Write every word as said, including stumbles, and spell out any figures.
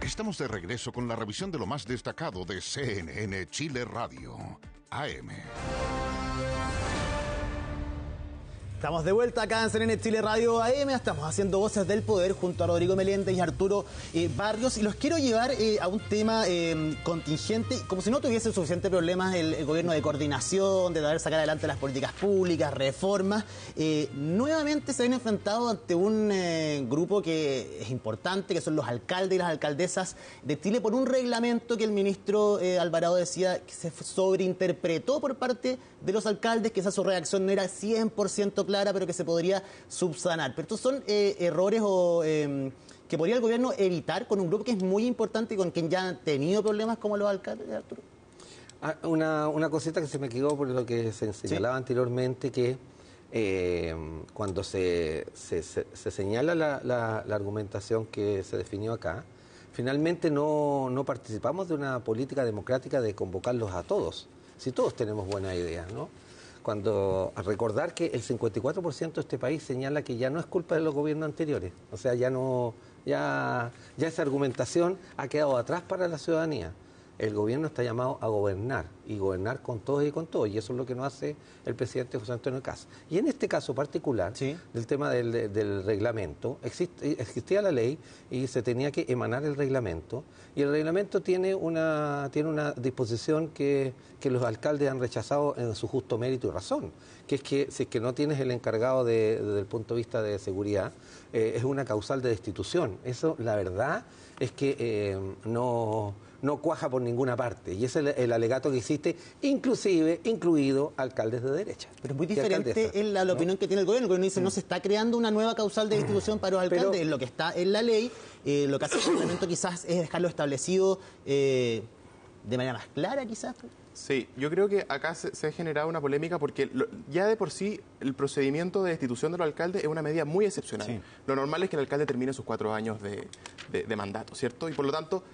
Estamos de regreso con la revisión de lo más destacado de C N N Chile Radio, A M. Estamos de vuelta acá en C N N Chile Radio A M, estamos haciendo Voces del Poder junto a Rodrigo Meléndez y Arturo eh, Barrios, y los quiero llevar eh, a un tema eh, contingente, como si no tuviese suficientes problemas el, el gobierno de coordinación, de sacar adelante las políticas públicas, reformas. Eh, nuevamente se ven enfrentados ante un eh, grupo que es importante, que son los alcaldes y las alcaldesas de Chile, por un reglamento que el ministro eh, Alvarado decía que se sobreinterpretó por parte de los alcaldes, que esa su reacción no era cien por ciento clara, pero que se podría subsanar. Pero estos son eh, errores o, eh, que podría el gobierno evitar con un grupo que es muy importante y con quien ya han tenido problemas como los alcaldes, Arturo. Ah, una, una cosita que se me quedó por lo que se señalaba ¿Sí? anteriormente, que eh, cuando se, se, se, se señala la, la, la argumentación que se definió acá, finalmente no, no participamos de una política democrática de convocarlos a todos, si todos tenemos buena idea, ¿no? Cuando a recordar que el cincuenta y cuatro por ciento de este país señala que ya no es culpa de los gobiernos anteriores, o sea, ya no, ya, ya esa argumentación ha quedado atrás para la ciudadanía. El gobierno está llamado a gobernar, y gobernar con todos y con todos, y eso es lo que no hace el presidente José Antonio Kast. Y en este caso particular, ¿Sí? del tema del, del reglamento, existe, existía la ley y se tenía que emanar el reglamento, y el reglamento tiene una, tiene una disposición que, que los alcaldes han rechazado en su justo mérito y razón, que es que si es que no tienes el encargado de, desde el punto de vista de seguridad, eh, es una causal de destitución. Eso, la verdad, es que eh, no... no cuaja por ninguna parte, y ese es el, el alegato que existe, inclusive, incluido alcaldes de derecha. Pero es muy diferente en la, la opinión ¿no? que tiene el gobierno. El gobierno dice, mm. no se está creando una nueva causal de destitución para los alcaldes, Pero, es lo que está en la ley, eh, lo que hace el reglamento quizás es dejarlo establecido eh, de manera más clara, quizás. Sí, yo creo que acá se, se ha generado una polémica porque lo, ya de por sí el procedimiento de destitución de los alcaldes es una medida muy excepcional. Sí. Lo normal es que el alcalde termine sus cuatro años de, de, de mandato, ¿cierto? Y por lo tanto,